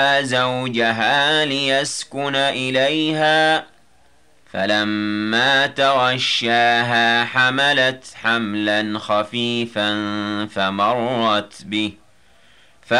زوجها ليسكن إليها فلما تغشاها حملت حملا خفيفا فمرت به